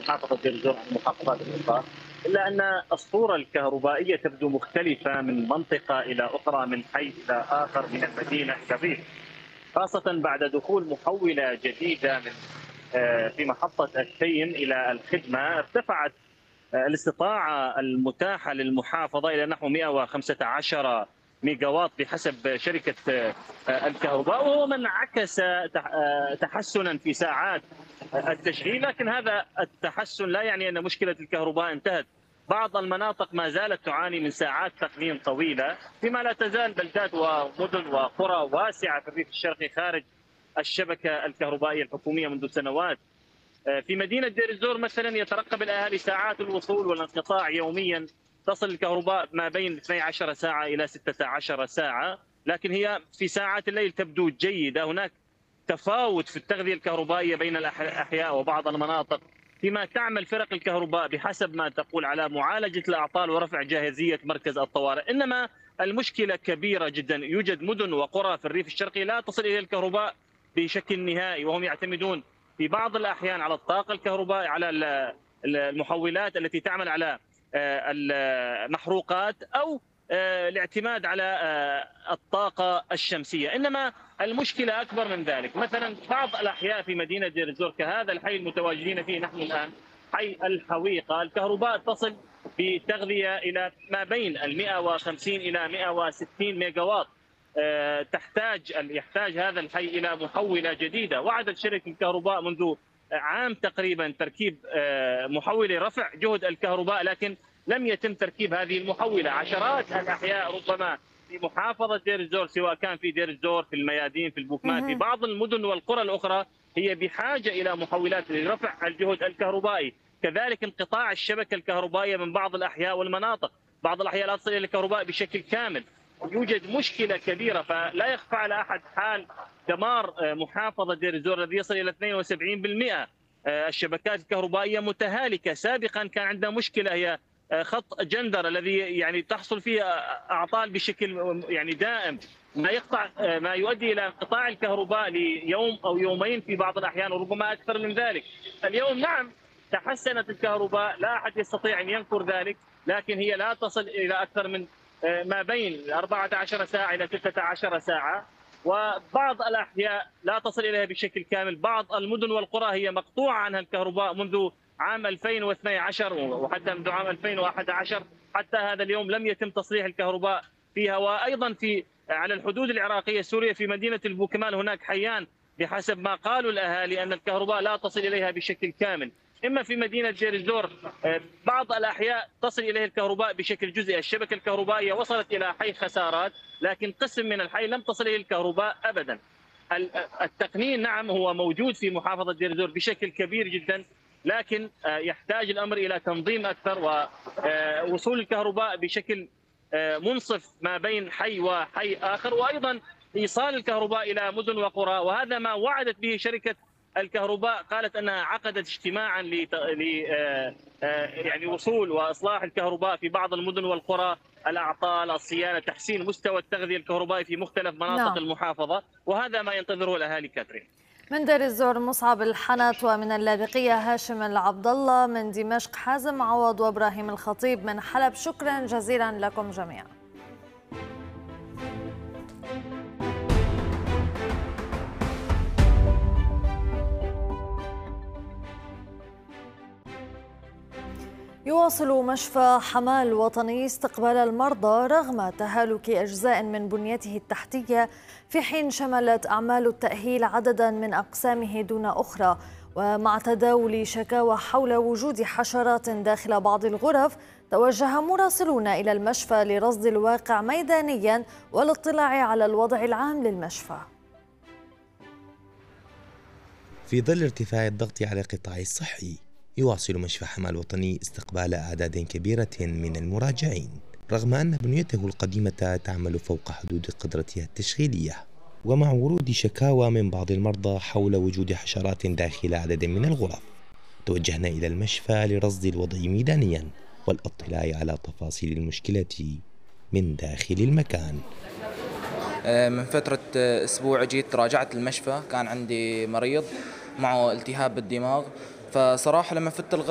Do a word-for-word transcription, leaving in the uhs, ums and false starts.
محافظة دير الزور عن المحافظات الأخرى، إلا أن الصورة الكهربائية تبدو مختلفة من منطقة إلى أخرى، من حي إلى آخر، من المدينة إلى الريف، خاصة بعد دخول محولة جديدة من آه، في محطة الشيم إلى الخدمة. ارتفعت آه، الاستطاعة المتاحة للمحافظة إلى نحو مئة وخمسة عشر ميجا واط بحسب شركة آه، الكهرباء، وهو من عكس تح- آه، تحسنا في ساعات التشغيل. لكن هذا التحسن لا يعني أن مشكلة الكهرباء انتهت. بعض المناطق ما زالت تعاني من ساعات تقنين طويلة، فيما لا تزال بلدات ومدن وقرى واسعة في الريف الشرقي خارج الشبكة الكهربائية الحكومية منذ سنوات. في مدينة دير الزور مثلا يترقب الأهالي ساعات الوصول والانقطاع يوميا، تصل الكهرباء ما بين اثنتي عشرة ساعة إلى ستة عشر ساعة، لكن هي في ساعات الليل تبدو جيدة. هناك تفاوت في التغذية الكهربائية بين الأحياء وبعض المناطق، فيما تعمل فرق الكهرباء بحسب ما تقول على معالجة الأعطال ورفع جاهزية مركز الطوارئ. إنما المشكلة كبيرة جدا، يوجد مدن وقرى في الريف الشرقي لا تصل إلى الكهرباء بشكل نهائي، وهم يعتمدون في بعض الأحيان على الطاقة الكهربائية، على المحولات التي تعمل على المحروقات، أو الاعتماد على الطاقة الشمسية. إنما المشكلة أكبر من ذلك. مثلا بعض الأحياء في مدينة دير الزور كهذا الحي المتواجدين فيه نحن الآن، حي الحويقة، الكهرباء تصل بتغذية إلى ما بين مئة وخمسين إلى مئة وستين ميجا واط. تحتاج يحتاج هذا الحي إلى محولة جديدة. وعدت شركة الكهرباء منذ عام تقريبا تركيب محولة رفع جهد الكهرباء، لكن لم يتم تركيب هذه المحولة. عشرات الأحياء ربما في محافظة دير الزور، سواء كان في دير الزور، في الميادين، في البوكمان، في بعض المدن والقرى الأخرى، هي بحاجة إلى محولات لرفع الجهد الكهربائي. كذلك انقطاع الشبكة الكهربائية من بعض الأحياء والمناطق، بعض الأحياء لا تصل إلى الكهرباء بشكل كامل. يوجد مشكلة كبيرة، فلا يخفى على أحد حال دمار محافظة دير الزور الذي يصل إلى اثنين وسبعين بالمئة. الشبكات الكهربائية متهالكة. سابقا كان عندنا مشكلة، هي خط جندر الذي يعني تحصل فيه أعطال بشكل يعني دائم، ما يقطع ما يؤدي إلى انقطاع الكهرباء ليوم أو يومين في بعض الأحيان، وربما أكثر من ذلك. اليوم نعم تحسنت الكهرباء، لا أحد يستطيع أن ينكر ذلك، لكن هي لا تصل إلى أكثر من ما بين أربعة عشر ساعة إلى ستة عشر ساعة، وبعض الأحياء لا تصل إليها بشكل كامل. بعض المدن والقرى هي مقطوعة عنها الكهرباء منذ عام ألفين واثني عشر وحتى منذ عام ألفين وأحد عشر، حتى هذا اليوم لم يتم تصليح الكهرباء فيها. وأيضا في على الحدود العراقية السورية في مدينة البوكمال هناك حيان بحسب ما قالوا الأهالي أن الكهرباء لا تصل إليها بشكل كامل. إما في مدينة دير الزور بعض الأحياء تصل إليه الكهرباء بشكل جزئي، الشبكة الكهربائية وصلت إلى حي خسارات، لكن قسم من الحي لم تصل إليه الكهرباء أبدا. التقنين نعم هو موجود في محافظة دير الزور بشكل كبير جدا، لكن يحتاج الأمر إلى تنظيم أكثر ووصول الكهرباء بشكل منصف ما بين حي وحي آخر، وأيضا إيصال الكهرباء إلى مدن وقرى. وهذا ما وعدت به شركة الكهرباء، قالت أنها عقدت اجتماعا ل يعني وصول وإصلاح الكهرباء في بعض المدن والقرى، الأعطال، الصيانة، تحسين مستوى التغذية الكهربائي في مختلف مناطق نعم. المحافظة، وهذا ما ينتظره الأهالي كاترين. من دير الزور مصعب الحنت، ومن اللاذقية هاشم العبد الله، من دمشق حازم عوض وابراهيم الخطيب، من حلب شكرا جزيلا لكم جميعا. يواصل مشفى حماة الوطني استقبال المرضى رغم تهالك أجزاء من بنيته التحتية، في حين شملت أعمال التأهيل عددا من أقسامه دون أخرى. ومع تداول شكاوى حول وجود حشرات داخل بعض الغرف، توجه مراسلون إلى المشفى لرصد الواقع ميدانيا والاطلاع على الوضع العام للمشفى. في ظل ارتفاع الضغط على القطاع الصحي، يواصل مشفى حماة الوطني استقبال أعداد كبيرة من المراجعين، رغم أن بنيته القديمة تعمل فوق حدود قدرتها التشغيلية. ومع ورود شكاوى من بعض المرضى حول وجود حشرات داخل عدد من الغرف، توجهنا إلى المشفى لرصد الوضع ميدانيا والاطلاع على تفاصيل المشكلة من داخل المكان. من فترة أسبوع جيت راجعت المشفى، كان عندي مريض معه التهاب بالدماغ، فصراحة لما فت